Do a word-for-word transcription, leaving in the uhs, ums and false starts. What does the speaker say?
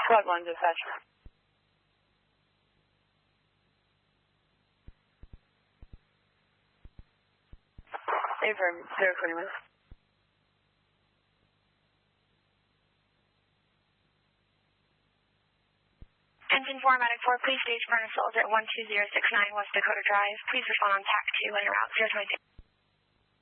Squad one, dispatch. Affirm, zero twenty-one. Engine four, Medic four, please stage burn assault at one two zero six nine West Dakota Drive. Please respond on T A C two on your route zero twenty-two.